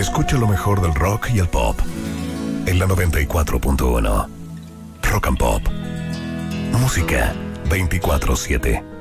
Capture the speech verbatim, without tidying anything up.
Escucha lo mejor del rock y el pop en la noventa y cuatro punto uno. Rock and Pop. Música veinticuatro siete.